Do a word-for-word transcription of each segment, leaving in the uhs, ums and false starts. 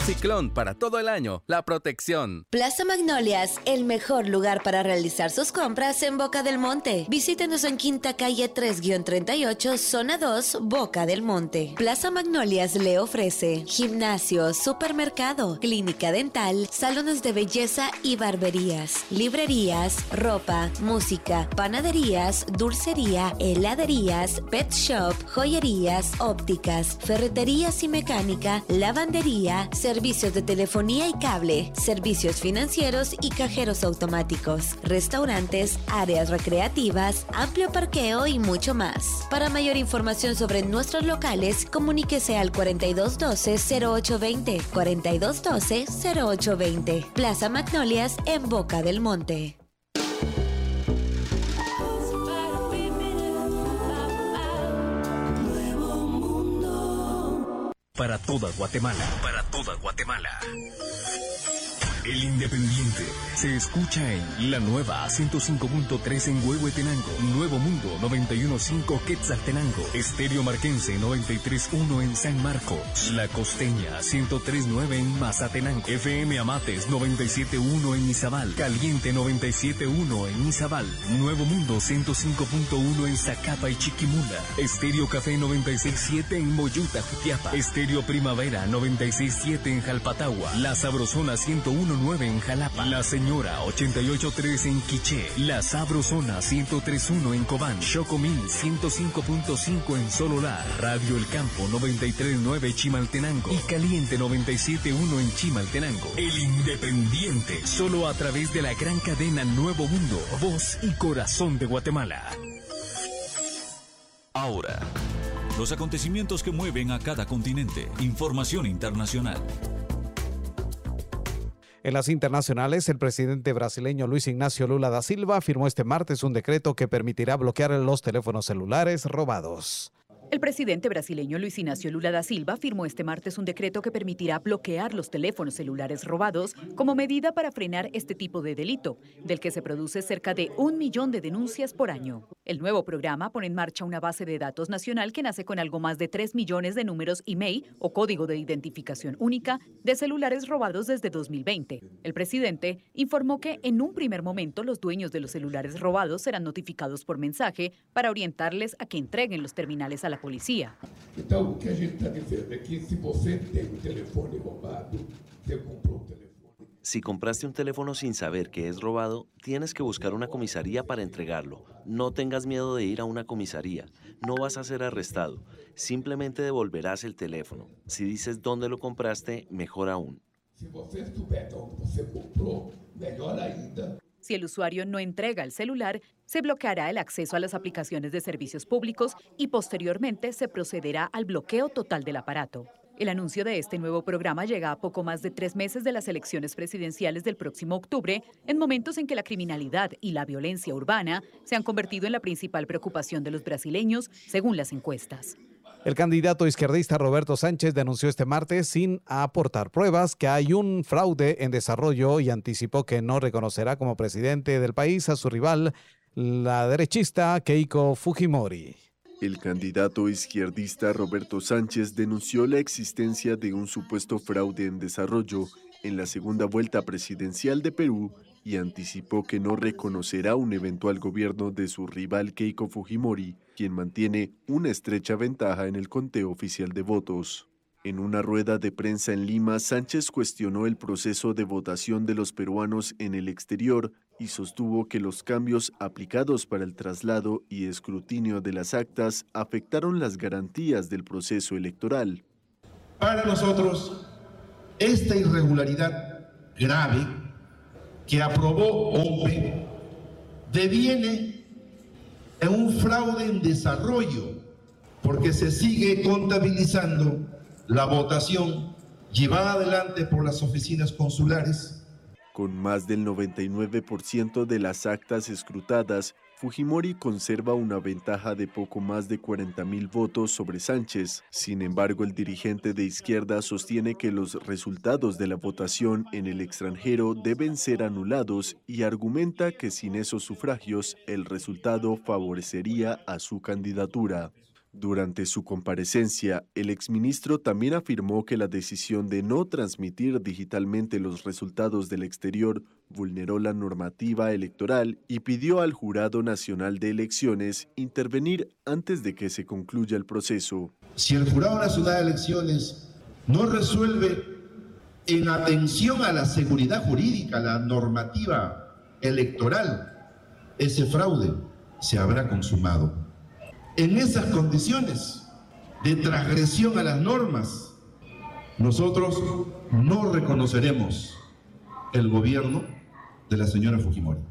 Ciclón para todo el año, la protección. Plaza Magnolias, el mejor lugar para realizar sus compras en Boca del Monte. Visítenos en Quinta Calle tres treinta y ocho, Zona dos, Boca del Monte. Plaza Magnolias le ofrece gimnasio, supermercado, clínica dental, salones de belleza y barberías, librerías, ropa, música, panaderías, dulcería, heladerías, pet shop, joyerías, ópticas, ferreterías y mecánica, lavandería, servicios de telefonía y cable, servicios financieros y cajeros automáticos, restaurantes, áreas recreativas, amplio parqueo y mucho más. Para mayor información sobre nuestros locales, comuníquese al cuarenta y dos doce, cero ocho veinte, cuarenta y dos doce, cero ocho veinte. Plaza Magnolias en Boca del Monte. Para toda Guatemala, para toda Guatemala. El Independiente se escucha en la nueva ciento cinco punto tres en Huehuetenango, Nuevo Mundo noventa y uno punto cinco Quetzaltenango, Estéreo Marquense noventa y tres punto uno en San Marcos, La Costeña ciento tres punto nueve en Mazatenango, F M Amates noventa y siete punto uno en Izabal, Caliente noventa y siete punto uno en Izabal, Nuevo Mundo ciento cinco punto uno en Zacapa y Chiquimula, Estéreo Café noventa y seis punto siete en Moyuta, Jutiapa, Estéreo Primavera noventa y seis punto siete en Jalpatagua, La Sabrosona ciento uno punto nueve en Jalapa, La Señora ochenta y ocho punto tres en Quiché, La Sabrosona ciento tres punto uno en Cobán, Chocomil ciento cinco punto cinco en Sololá, Radio El Campo noventa y tres punto nueve Chimaltenango y Caliente noventa y siete punto uno en Chimaltenango. El Independiente, solo a través de la gran cadena Nuevo Mundo, voz y corazón de Guatemala. Ahora, los acontecimientos que mueven a cada continente. Información internacional. En las internacionales, el presidente brasileño Luis Ignacio Lula da Silva firmó este martes un decreto que permitirá bloquear los teléfonos celulares robados. El presidente brasileño Luis Ignacio Lula da Silva firmó este martes un decreto que permitirá bloquear los teléfonos celulares robados como medida para frenar este tipo de delito, del que se produce cerca de un millón de denuncias por año. El nuevo programa pone en marcha una base de datos nacional que nace con algo más de tres millones de números I M E I o código de identificación única de celulares robados desde dos mil veinte. El presidente informó que en un primer momento los dueños de los celulares robados serán notificados por mensaje para orientarles a que entreguen los terminales a la policía. Então, o que a gente está dizendo é que se você tem um telefone roubado, você comprou um telefone. Si compraste un teléfono sin saber que es robado, tienes que buscar una comisaría para entregarlo. No tengas miedo de ir a una comisaría. No vas a ser arrestado. Simplemente devolverás el teléfono. Si dices dónde lo compraste, mejor aún. Se você souber onde você comprou, melhor ainda. Si el usuario no entrega el celular, se bloqueará el acceso a las aplicaciones de servicios públicos y posteriormente se procederá al bloqueo total del aparato. El anuncio de este nuevo programa llega a poco más de tres meses de las elecciones presidenciales del próximo octubre, en momentos en que la criminalidad y la violencia urbana se han convertido en la principal preocupación de los brasileños, según las encuestas. El candidato izquierdista Roberto Sánchez denunció este martes, sin aportar pruebas, que hay un fraude en desarrollo y anticipó que no reconocerá como presidente del país a su rival, la derechista Keiko Fujimori. El candidato izquierdista Roberto Sánchez denunció la existencia de un supuesto fraude en desarrollo en la segunda vuelta presidencial de Perú y anticipó que no reconocerá un eventual gobierno de su rival Keiko Fujimori, quien mantiene una estrecha ventaja en el conteo oficial de votos. En una rueda de prensa en Lima, Sánchez cuestionó el proceso de votación de los peruanos en el exterior y sostuvo que los cambios aplicados para el traslado y escrutinio de las actas afectaron las garantías del proceso electoral. Para nosotros, esta irregularidad grave que aprobó O P E deviene en un fraude en desarrollo, porque se sigue contabilizando la votación llevada adelante por las oficinas consulares. Con más del noventa y nueve por ciento de las actas escrutadas, Fujimori conserva una ventaja de poco más de cuarenta mil votos sobre Sánchez. Sin embargo, el dirigente de izquierda sostiene que los resultados de la votación en el extranjero deben ser anulados y argumenta que sin esos sufragios el resultado favorecería a su candidatura. Durante su comparecencia, el exministro también afirmó que la decisión de no transmitir digitalmente los resultados del exterior vulneró la normativa electoral y pidió al Jurado Nacional de Elecciones intervenir antes de que se concluya el proceso. Si el Jurado Nacional de Elecciones no resuelve en atención a la seguridad jurídica, la normativa electoral, ese fraude se habrá consumado. En esas condiciones de transgresión a las normas, nosotros no reconoceremos el gobierno de la señora Fujimori.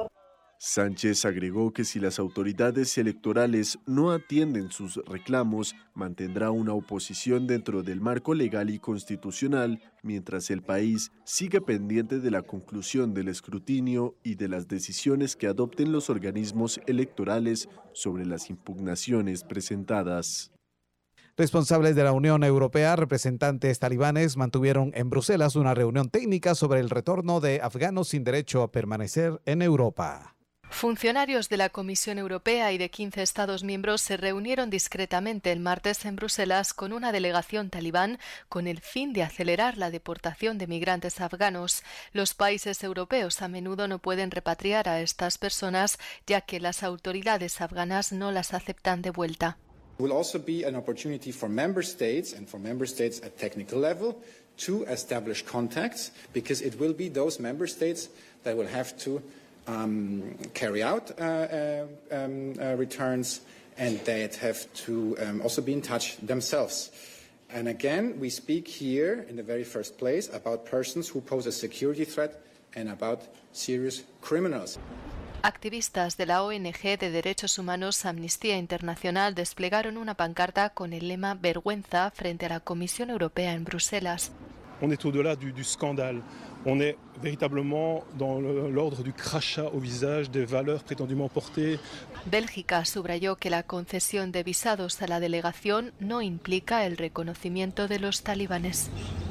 Sánchez agregó que si las autoridades electorales no atienden sus reclamos, mantendrá una oposición dentro del marco legal y constitucional, mientras el país sigue pendiente de la conclusión del escrutinio y de las decisiones que adopten los organismos electorales sobre las impugnaciones presentadas. Responsables de la Unión Europea, representantes talibanes, mantuvieron en Bruselas una reunión técnica sobre el retorno de afganos sin derecho a permanecer en Europa. Funcionarios de la Comisión Europea y de quince Estados miembros se reunieron discretamente el martes en Bruselas con una delegación talibán con el fin de acelerar la deportación de migrantes afganos. Los países europeos a menudo no pueden repatriar a estas personas, ya que las autoridades afganas no las aceptan de vuelta. Will also be an opportunity for member states and for member states at technical level to establish contacts, because it will be those member states that will have to um, carry out uh, uh, um, uh, returns, and that have to um, also be in touch themselves. And again, we speak here in the very first place about persons who pose a security threat and about serious criminals. Activistas de la O N G de Derechos Humanos Amnistía Internacional desplegaron una pancarta con el lema Vergüenza frente a la Comisión Europea en Bruselas. On est au-delà du, du scandale. On est véritablement dans l'ordre du crachat au visage des valeurs prétendument portées. Bélgica subrayó que la concesión de visados a la delegación no implica el reconocimiento de los talibanes.